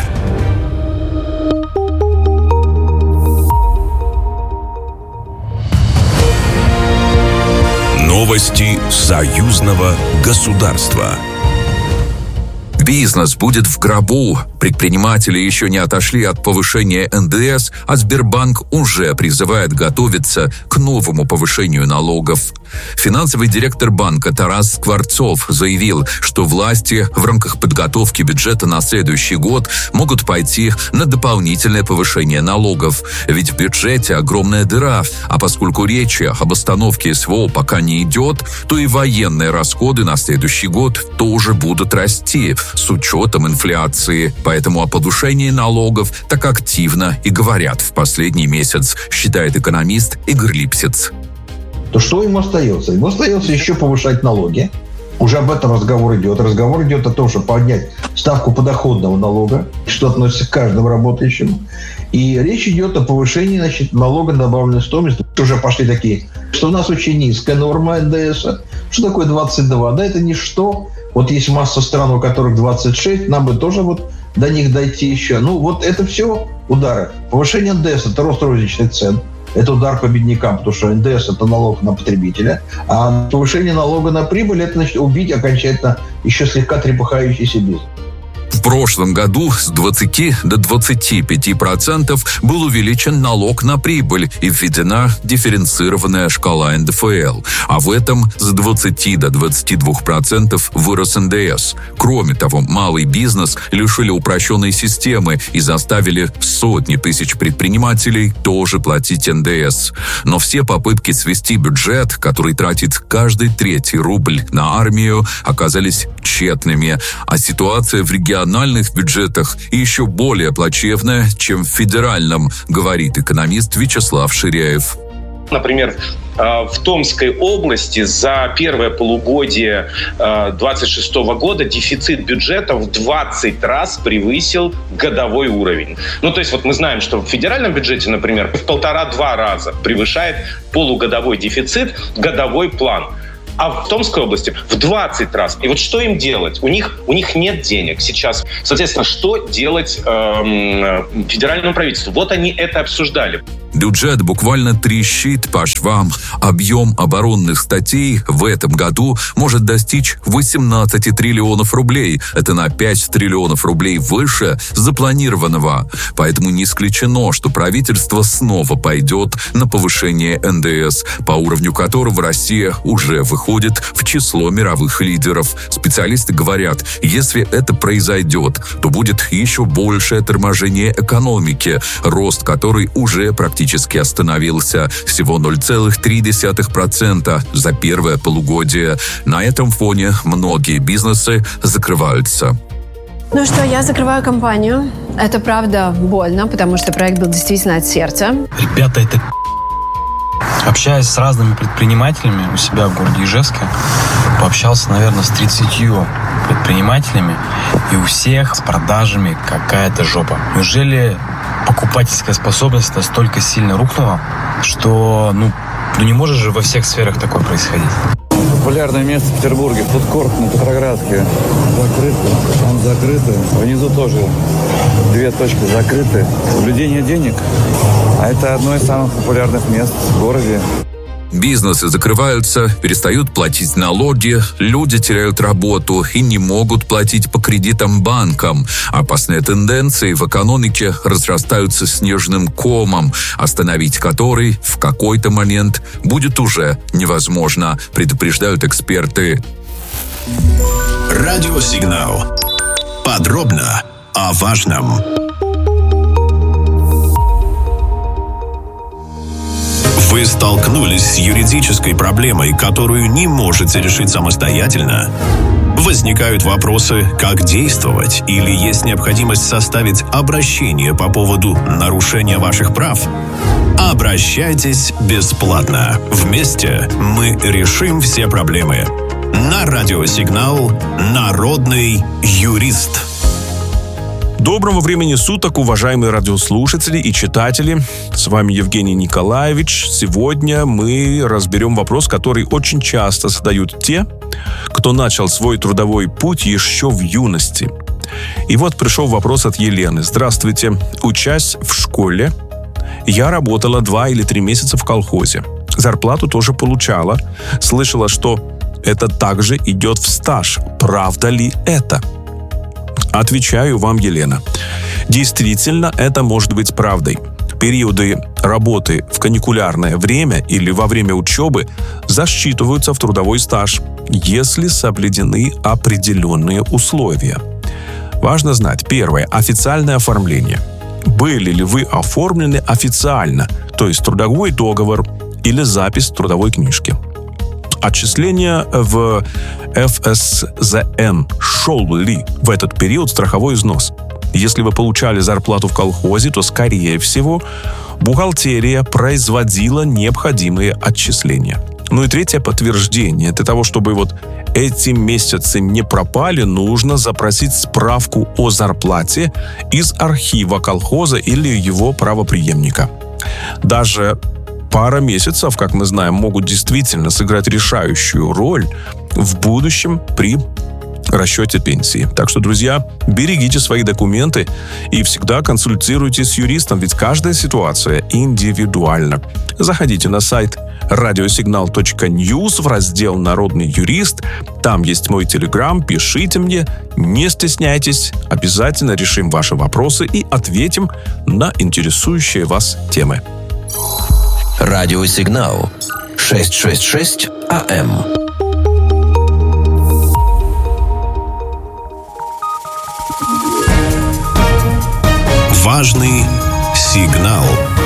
Новости союзного государства. Бизнес будет в гробу. Предприниматели еще не отошли от повышения эн дэ эс, а Сбербанк уже призывает готовиться к новому повышению налогов. Финансовый директор банка Тарас Скворцов заявил, что власти в рамках подготовки бюджета на следующий год могут пойти на дополнительное повышение налогов. Ведь в бюджете огромная дыра, а поскольку речи об остановке эс вэ о пока не идет, то и военные расходы на следующий год тоже будут расти с учетом инфляции. Поэтому о повышении налогов так активно и говорят в последний месяц, считает экономист Игорь Липсиц. То что ему остается? Ему остается еще повышать налоги. Уже об этом разговор идет. Разговор идет о том, чтобы поднять ставку подоходного налога, что относится к каждому работающему. И речь идет о повышении, значит, налога на добавленную стоимость. Уже пошли такие, что у нас очень низкая норма эн дэ эс. Что такое двадцать два? Да это ничто. Вот есть масса стран, у которых двадцать шесть, нам бы тоже вот до них дойти еще. Ну, вот это все удары. Повышение эн дэ эс – это рост розничных цен. Это удар по беднякам, потому что эн дэ эс – это налог на потребителя. А повышение налога на прибыль – это, значит, убить окончательно еще слегка трепыхающийся бизнес. В В прошлом году с двадцати до двадцати пяти процентов был увеличен налог на прибыль и введена дифференцированная шкала эн дэ эф эл, а в этом с двадцати до двадцати двух процентов вырос эн дэ эс. Кроме того, малый бизнес лишили упрощенной системы и заставили сотни тысяч предпринимателей тоже платить эн дэ эс. Но все попытки свести бюджет, который тратит каждый третий рубль на армию, оказались тщетными, а ситуация в региональных бюджетах еще более плачевная, чем в федеральном, говорит экономист Вячеслав Ширяев. Например, в Томской области за первое полугодие двадцать шестого года дефицит бюджета в двадцать раз превысил годовой уровень. Ну, то есть вот мы знаем, что в федеральном бюджете, например, в полтора-два раза превышает полугодовой дефицит годовой план. А в Томской области в двадцать раз. И вот что им делать? У них, у них нет денег сейчас. Соответственно, что делать эм, федеральному правительству? Вот они это обсуждали. Бюджет буквально трещит по швам. Объем оборонных статей в этом году может достичь восемнадцати триллионов рублей. Это на пять триллионов рублей выше запланированного. Поэтому не исключено, что правительство снова пойдет на повышение эн дэ эс, по уровню которого Россия уже выходит в число мировых лидеров. Специалисты говорят, если это произойдет, то будет еще большее торможение экономики, рост которой уже практически практически остановился, всего ноль целых три десятых процента за первое полугодие. На этом фоне многие бизнесы закрываются. Ну что, я закрываю компанию. Это правда больно, потому что проект был действительно от сердца. Ребята, это общаясь с разными предпринимателями у себя в городе Ижевске, пообщался, наверное, с тридцатью предпринимателями, и у всех с продажами какая-то жопа. Неужели покупательская способность настолько сильно рухнула, что ну, ну не может же во всех сферах такое происходить? Популярное место в Петербурге, фудкорт на Петроградке. Закрыто, там закрыто. Внизу тоже две точки закрыты. У людей нет денег, а это одно из самых популярных мест в городе. Бизнесы закрываются, перестают платить налоги, люди теряют работу и не могут платить по кредитам банкам. Опасные тенденции в экономике разрастаются снежным комом, остановить который в какой-то момент будет уже невозможно, предупреждают эксперты. Радиосигнал. Подробно о важном. Вы столкнулись с юридической проблемой, которую не можете решить самостоятельно? Возникают вопросы, как действовать, или есть необходимость составить обращение по поводу нарушения ваших прав? Обращайтесь бесплатно. Вместе мы решим все проблемы. На радиосигнал «Народный юрист». Доброго времени суток, уважаемые радиослушатели и читатели. С вами Евгений Николаевич. Сегодня мы разберем вопрос, который очень часто задают те, кто начал свой трудовой путь еще в юности. И вот пришел вопрос от Елены. Здравствуйте. Учась в школе, я работала два или три месяца в колхозе. Зарплату тоже получала. Слышала, что это также идет в стаж. Правда ли это? Отвечаю вам, Елена. Действительно, это может быть правдой. Периоды работы в каникулярное время или во время учебы засчитываются в трудовой стаж, если соблюдены определенные условия. Важно знать, первое, официальное оформление. Были ли вы оформлены официально, то есть трудовой договор или запись в трудовой книжке. Отчисления в эф эс зэ эн шел ли в этот период страховой взнос? Если вы получали зарплату в колхозе, то, скорее всего, бухгалтерия производила необходимые отчисления. Ну и третье подтверждение. Для того, чтобы вот эти месяцы не пропали, нужно запросить справку о зарплате из архива колхоза или его правопреемника. Даже пара месяцев, как мы знаем, могут действительно сыграть решающую роль в будущем при расчете пенсии. Так что, друзья, берегите свои документы и всегда консультируйтесь с юристом, ведь каждая ситуация индивидуальна. Заходите на сайт радиосигнал точка ньюс в раздел «Народный юрист». Там есть мой телеграм, пишите мне, не стесняйтесь, обязательно решим ваши вопросы и ответим на интересующие вас темы. Радиосигнал шестьсот шестьдесят шесть АМ. Важный сигнал.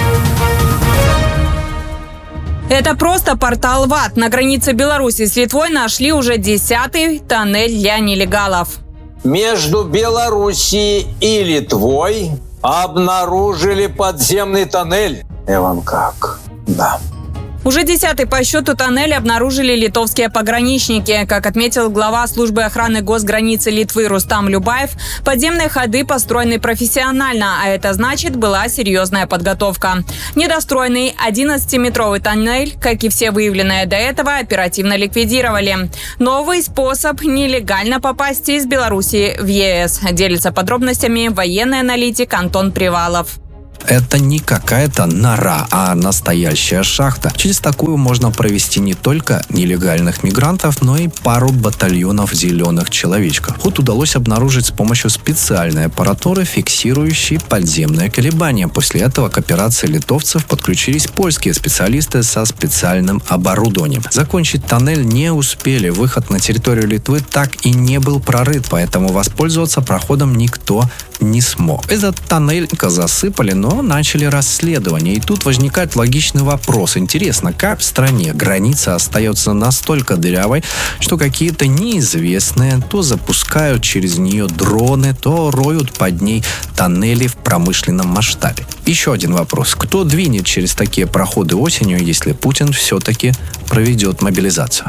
Это просто портал ВАТ. На границе Беларуси с Литвой нашли уже десятый тоннель для нелегалов. Между Белоруссией и Литвой обнаружили подземный тоннель. И вам как? Да. Уже десятый по счету тоннель обнаружили литовские пограничники. Как отметил глава службы охраны госграницы Литвы Рустам Любаев, подземные ходы построены профессионально, а это значит, была серьезная подготовка. Недостроенный одиннадцатиметровый тоннель, как и все выявленные до этого, оперативно ликвидировали. Новый способ нелегально попасть из Беларуси в ЕС. Делится подробностями военный аналитик Антон Привалов. Это не какая-то нора, а настоящая шахта. Через такую можно провести не только нелегальных мигрантов, но и пару батальонов зеленых человечков. Ход удалось обнаружить с помощью специальной аппаратуры, фиксирующей подземные колебания. После этого к операции литовцев подключились польские специалисты со специальным оборудованием. Закончить тоннель не успели. Выход на территорию Литвы так и не был прорыт, поэтому воспользоваться проходом никто не смог. Этот тоннель засыпали, но начали расследование. И тут возникает логичный вопрос. Интересно, как в стране граница остается настолько дырявой, что какие-то неизвестные то запускают через нее дроны, то роют под ней тоннели в промышленном масштабе. Еще один вопрос. Кто двинет через такие проходы осенью, если Путин все-таки проведет мобилизацию?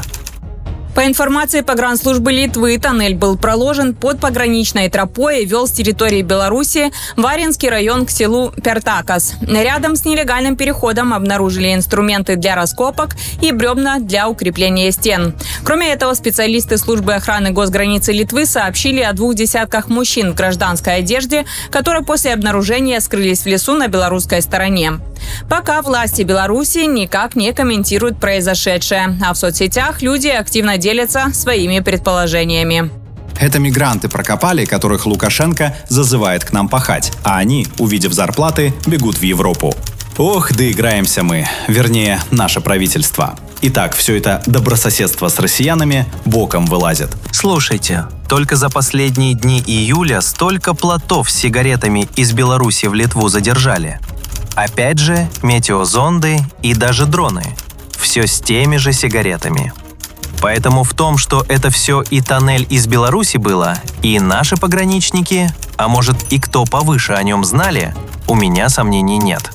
По информации погранслужбы Литвы, тоннель был проложен под пограничной тропой и вел с территории Беларуси в Варинский район к селу Пертакас. Рядом с нелегальным переходом обнаружили инструменты для раскопок и бревна для укрепления стен. Кроме этого, специалисты службы охраны госграницы Литвы сообщили о двух десятках мужчин в гражданской одежде, которые после обнаружения скрылись в лесу на белорусской стороне. Пока власти Беларуси никак не комментируют произошедшее, а в соцсетях люди активно делятся своими предположениями. Это мигранты прокопали, которых Лукашенко зазывает к нам пахать, а они, увидев зарплаты, бегут в Европу. Ох, доиграемся мы, вернее, наше правительство. Итак, все это добрососедство с россиянами боком вылазит. Слушайте, только за последние дни июля столько плотов с сигаретами из Беларуси в Литву задержали. Опять же, метеозонды и даже дроны. Все с теми же сигаретами. Поэтому в том, что это все и тоннель из Беларуси было, и наши пограничники, а может и кто повыше о нем знали, у меня сомнений нет.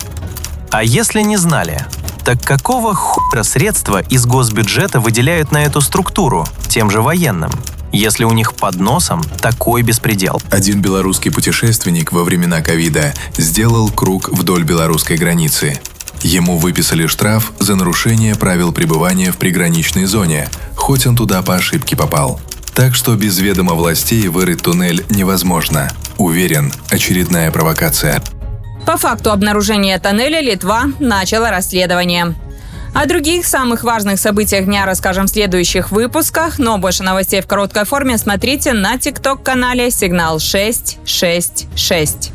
А если не знали, так какого хуя средства из госбюджета выделяют на эту структуру, тем же военным, если у них под носом такой беспредел? Один белорусский путешественник во времена ковида сделал круг вдоль белорусской границы. Ему выписали штраф за нарушение правил пребывания в приграничной зоне, хоть он туда по ошибке попал. Так что без ведома властей вырыть туннель невозможно. Уверен, очередная провокация. По факту обнаружения тоннеля Литва начала расследование. О других самых важных событиях дня расскажем в следующих выпусках, но больше новостей в короткой форме смотрите на тикток-канале «Сигнал шесть шесть шесть».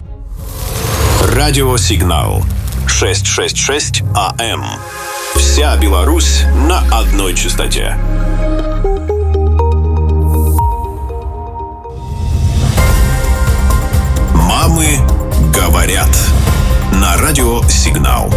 Радиосигнал шестьсот шестьдесят шесть АМ. Вся Беларусь на одной частоте. Мамы говорят. На радиосигнал.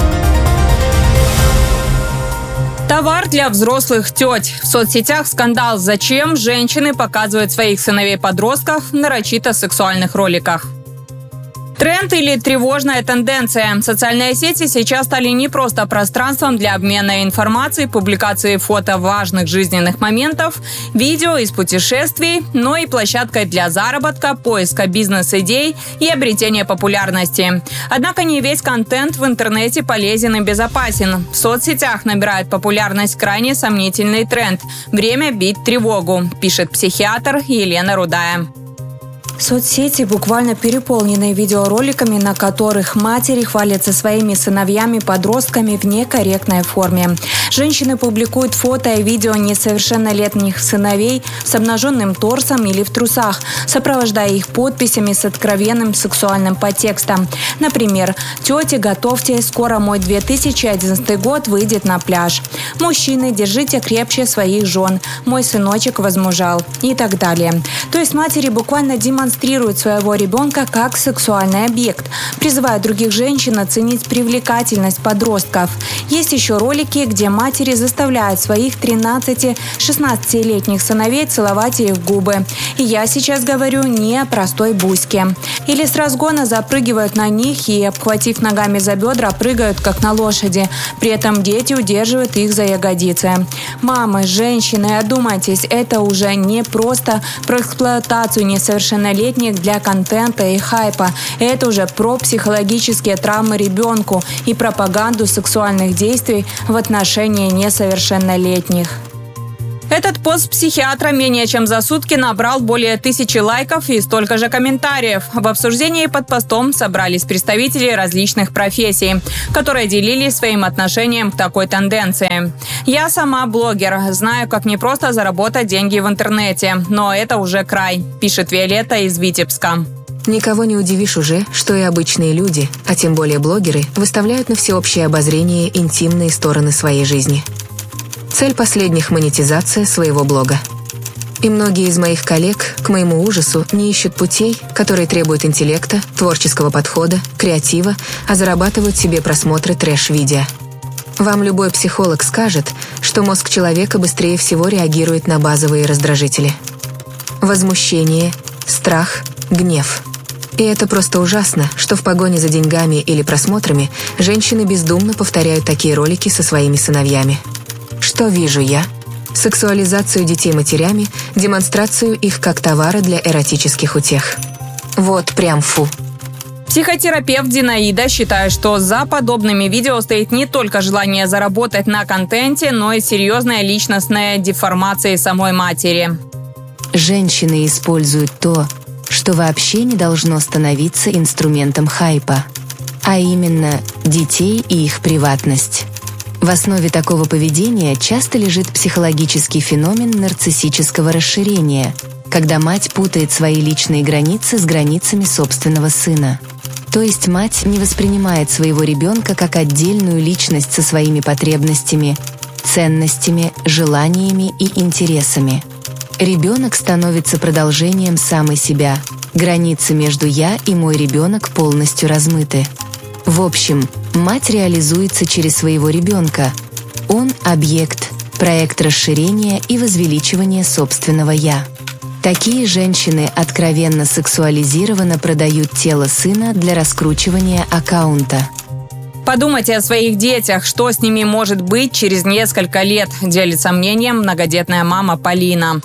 Товар для взрослых теть. В соцсетях скандал, зачем женщины показывают своих сыновей-подростков в нарочито сексуальных роликах. Тренд или тревожная тенденция. Социальные сети сейчас стали не просто пространством для обмена информацией, публикации фото важных жизненных моментов, видео из путешествий, но и площадкой для заработка, поиска бизнес-идей и обретения популярности. Однако не весь контент в интернете полезен и безопасен. В соцсетях набирает популярность крайне сомнительный тренд «Время бить тревогу», пишет психиатр Елена Рудая. Соцсети буквально переполнены видеороликами, на которых матери хвалятся своими сыновьями-подростками в некорректной форме. Женщины публикуют фото и видео несовершеннолетних сыновей с обнаженным торсом или в трусах, сопровождая их подписями с откровенным сексуальным подтекстом. Например, «Тети, готовьте, скоро мой две тысячи одиннадцатый год выйдет на пляж». «Мужчины, держите крепче своих жен», «Мой сыночек возмужал» и так далее. То есть матери буквально демонстрируют демонстрирует своего ребенка как сексуальный объект, призывая других женщин оценить привлекательность подростков. Есть еще ролики, где матери заставляют своих тринадцати-шестнадцатилетних сыновей целовать их в губы. И я сейчас говорю не о простой буське. Или с разгона запрыгивают на них и, обхватив ногами за бедра, прыгают как на лошади. При этом дети удерживают их за ягодицы. Мамы, женщины, одумайтесь, это уже не просто про эксплуатацию несовершеннолетних для контента и хайпа. Это уже про психологические травмы ребенку и пропаганду сексуальных действий в отношении несовершеннолетних. Этот пост психиатра менее чем за сутки набрал более тысячи лайков и столько же комментариев. В обсуждении под постом собрались представители различных профессий, которые делились своим отношением к такой тенденции. «Я сама блогер, знаю, как непросто заработать деньги в интернете, но это уже край», пишет Виолетта из Витебска. Никого не удивишь уже, что и обычные люди, а тем более блогеры, выставляют на всеобщее обозрение интимные стороны своей жизни. Цель последних – монетизация своего блога. И многие из моих коллег, к моему ужасу, не ищут путей, которые требуют интеллекта, творческого подхода, креатива, а зарабатывают себе просмотры трэш-видео. Вам любой психолог скажет, что мозг человека быстрее всего реагирует на базовые раздражители. Возмущение, страх, гнев. И это просто ужасно, что в погоне за деньгами или просмотрами женщины бездумно повторяют такие ролики со своими сыновьями. Что вижу я? Сексуализацию детей матерями, демонстрацию их как товара для эротических утех. Вот прям фу. Психотерапевт Зинаида считает, что за подобными видео стоит не только желание заработать на контенте, но и серьезная личностная деформация самой матери. Женщины используют то, что вообще не должно становиться инструментом хайпа, а именно детей и их приватность. В основе такого поведения часто лежит психологический феномен нарциссического расширения, когда мать путает свои личные границы с границами собственного сына. То есть мать не воспринимает своего ребенка как отдельную личность со своими потребностями, ценностями, желаниями и интересами. Ребенок становится продолжением самой себя. Границы между «я» и «мой ребенок» полностью размыты. В общем, мать реализуется через своего ребенка. Он – объект, проект расширения и возвеличивания собственного «я». Такие женщины откровенно сексуализированно продают тело сына для раскручивания аккаунта. Подумайте о своих детях, что с ними может быть через несколько лет, делится мнением многодетная мама Полина.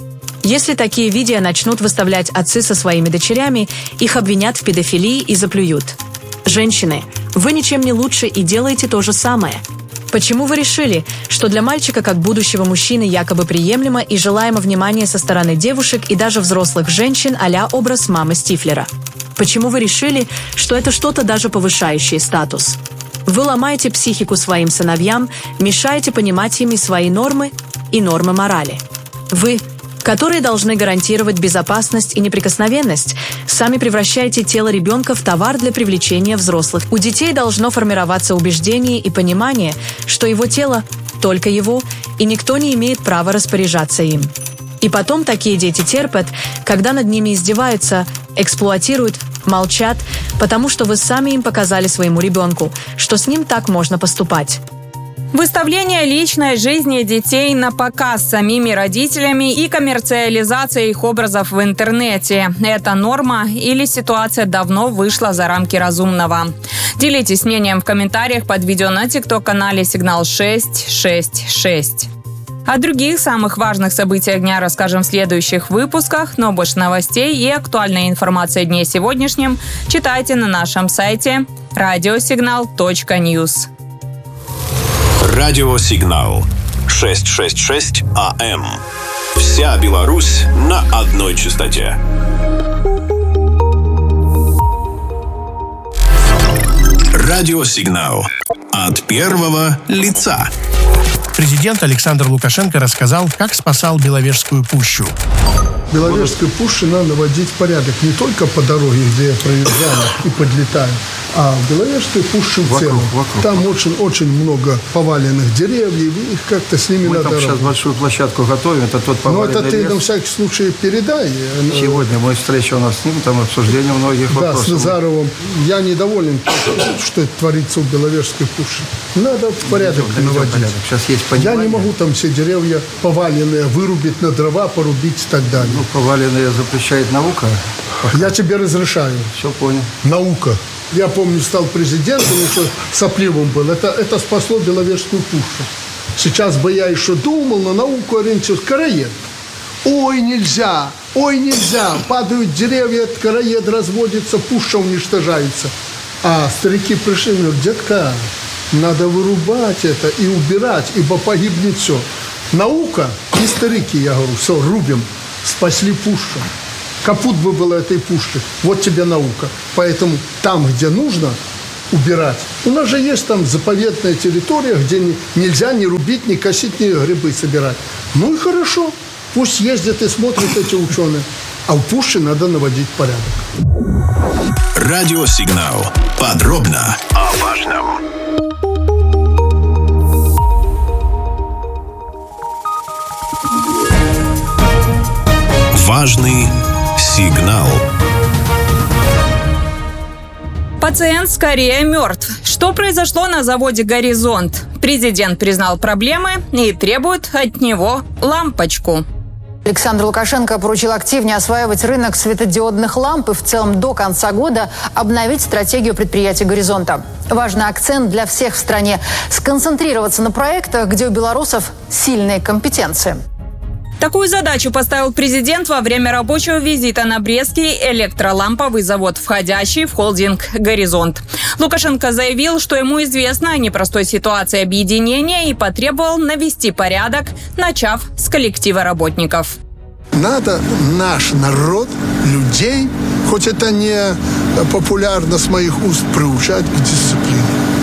Если такие видео начнут выставлять отцы со своими дочерями, их обвинят в педофилии и заплюют. Женщины, вы ничем не лучше и делаете то же самое. Почему вы решили, что для мальчика как будущего мужчины якобы приемлемо и желаемо внимание со стороны девушек и даже взрослых женщин а-ля образ мамы Стифлера? Почему вы решили, что это что-то даже повышающее статус? Вы ломаете психику своим сыновьям, мешаете понимать ими свои нормы и нормы морали. Вы, которые должны гарантировать безопасность и неприкосновенность, сами превращаете тело ребенка в товар для привлечения взрослых. У детей должно формироваться убеждение и понимание, что его тело – только его, и никто не имеет права распоряжаться им. И потом такие дети терпят, когда над ними издеваются, эксплуатируют, молчат, потому что вы сами им показали своему ребенку, что с ним так можно поступать. Выставление личной жизни детей на показ самими родителями и коммерциализация их образов в интернете – это норма или ситуация давно вышла за рамки разумного? Делитесь мнением в комментариях под видео на тикток-канале «Сигнал шесть шесть шесть». О других самых важных событиях дня расскажем в следующих выпусках, но больше новостей и актуальной информации о дне сегодняшнем читайте на нашем сайте радиосигнал точка ньюс. Радиосигнал шестьсот шестьдесят шесть АМ. Вся Беларусь на одной частоте. Радиосигнал от первого лица. Президент Александр Лукашенко рассказал, как спасал Беловежскую пущу. В Беловежской пуще надо наводить порядок не только по дороге, где я проезжаю и подлетаю, а в Беловежской пуще в целом. Вокруг. Там очень-очень много поваленных деревьев, и их как-то с ними Мы надо там сейчас работать. Большую площадку готовим, это тот поваленный лес. Ну, это ты на всякий случай передай. Сегодня мы встреча у нас с ним, там обсуждение многих да, вопросов. Да, с Назаровым. Я недоволен, что это творится в Беловежской пуще. Надо порядок идем, наводить. Порядок. Сейчас есть понимание. Я не могу там все деревья поваленные вырубить на дрова, порубить и так далее. Ну, поваленные запрещает наука. Я тебе разрешаю. Все понял. Наука. Я помню, стал президентом, еще сопливым был. Это, это спасло Беловежскую пущу. Сейчас бы я еще думал, на науку ориентируюсь. Короед. Ой, нельзя, ой, нельзя. Падают деревья, короед разводится, пуща уничтожается. А старики пришли и говорят: детка, надо вырубать это и убирать, ибо погибнет все. Наука и старики, я говорю, все, рубим. Спасли пущу. Капут бы было этой пушки. Вот тебе наука. Поэтому там, где нужно убирать. У нас же есть там заповедная территория, где не, нельзя ни рубить, ни косить, ни грибы собирать. Ну и хорошо. Пусть ездят и смотрят эти ученые. А в пуще надо наводить порядок. Радиосигнал. Подробно о важном. Важный сигнал. Пациент скорее мертв. Что произошло на заводе «Горизонт»? Президент признал проблемы и требует от него лампочку. Александр Лукашенко поручил активнее осваивать рынок светодиодных ламп и в целом до конца года обновить стратегию предприятия «Горизонта». Важный акцент для всех в стране – сконцентрироваться на проектах, где у белорусов сильные компетенции. Такую задачу поставил президент во время рабочего визита на Брестский электроламповый завод, входящий в холдинг «Горизонт». Лукашенко заявил, что ему известно о непростой ситуации объединения и потребовал навести порядок, начав с коллектива работников. Надо наш народ, людей, хоть это не популярно с моих уст, приучать к дисциплине.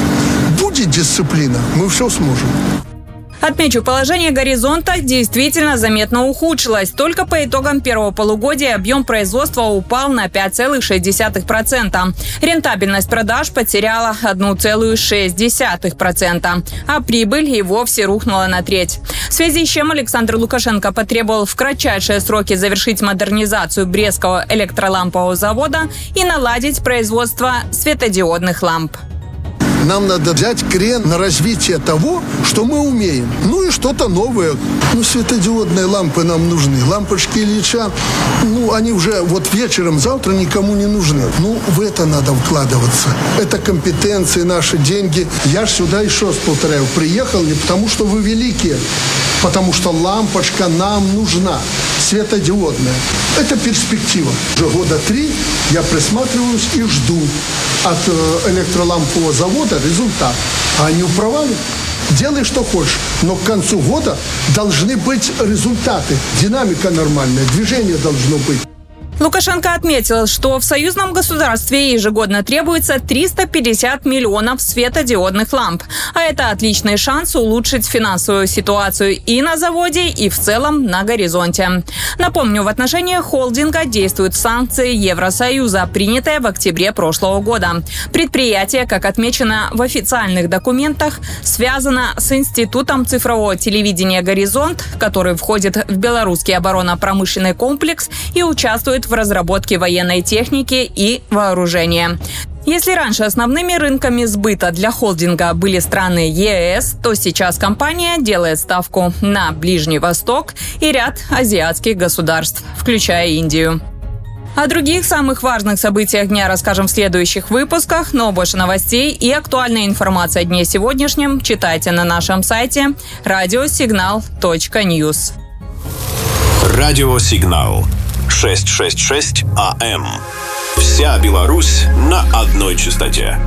Будет дисциплина, мы все сможем. Отмечу, положение «Горизонта» действительно заметно ухудшилось. Только по итогам первого полугодия объем производства упал на пять целых шесть десятых процента. Рентабельность продаж потеряла одна целая шесть десятых процента, а прибыль и вовсе рухнула на треть. В связи с чем Александр Лукашенко потребовал в кратчайшие сроки завершить модернизацию Брестского электролампового завода и наладить производство светодиодных ламп. Нам надо взять крен на развитие того, что мы умеем. Ну и что-то новое. Ну, светодиодные лампы нам нужны. Лампочки Ильича, ну, они уже вот вечером, завтра никому не нужны. Ну, в это надо вкладываться. Это компетенции, наши деньги. Я ж сюда еще раз повторяю, приехал не потому, что вы великие, потому что лампочка нам нужна. Светодиодная. Это перспектива. Уже года три я присматриваюсь и жду от электролампового завода результат. А они провалят. Делай, что хочешь. Но к концу года должны быть результаты. Динамика нормальная, движение должно быть. Лукашенко отметил, что в союзном государстве ежегодно требуется триста пятьдесят миллионов светодиодных ламп. А это отличный шанс улучшить финансовую ситуацию и на заводе, и в целом на «Горизонте». Напомню, в отношении холдинга действуют санкции Евросоюза, принятые в октябре прошлого года. Предприятие, как отмечено в официальных документах, связано с Институтом цифрового телевидения «Горизонт», который входит в белорусский оборонно-промышленный комплекс и участвует в разработке военной техники и вооружения. Если раньше основными рынками сбыта для холдинга были страны ЕС, то сейчас компания делает ставку на Ближний Восток и ряд азиатских государств, включая Индию. О других самых важных событиях дня расскажем в следующих выпусках, но больше новостей и актуальной информации о дне сегодняшнем читайте на нашем сайте радиосигнал точка ньюс. Радиосигнал шестьсот шестьдесят шесть АМ. Вся Беларусь на одной частоте.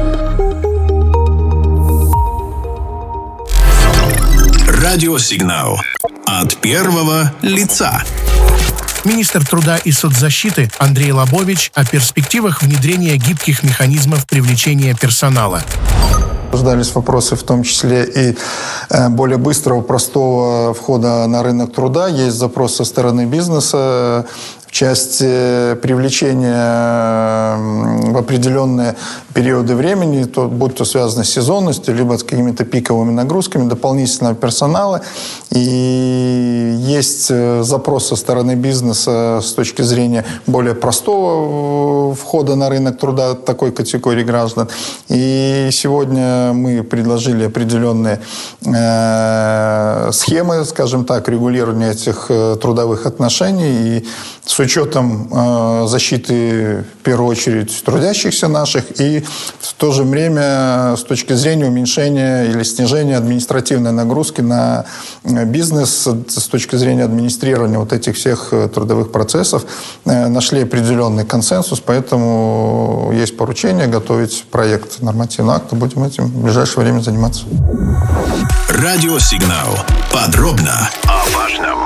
Радиосигнал от первого лица. Министр труда и соцзащиты Андрей Лобович о перспективах внедрения гибких механизмов привлечения персонала. Обсуждались вопросы, в том числе и более быстрого, простого входа на рынок труда. Есть запрос со стороны бизнеса в части привлечения в определенные периоды времени, то, будь то связано с сезонностью, либо с какими-то пиковыми нагрузками, дополнительного персонала. И есть запрос со стороны бизнеса с точки зрения более простого входа на рынок труда такой категории граждан. И сегодня мы предложили определенные э, схемы, скажем так, регулирования этих трудовых отношений. И с учетом э, защиты, в первую очередь, трудящихся наших, и в то же время с точки зрения уменьшения или снижения административной нагрузки на бизнес, с точки зрения администрирования вот этих всех трудовых процессов, э, нашли определенный консенсус, поэтому есть поручение готовить проект нормативного акта, будем этим в ближайшее время заниматься. Радиосигнал. Подробно о важном.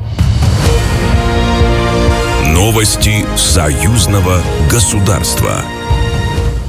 Новости союзного государства.